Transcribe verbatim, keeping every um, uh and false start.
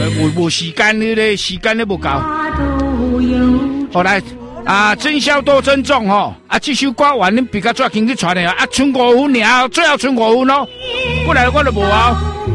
无无时间你咧，时间咧无够。好来啊，真孝多珍重吼！啊，这首歌完恁比较抓紧去传的啊，剩五分尔，最后剩五分咯。过来我就无啊。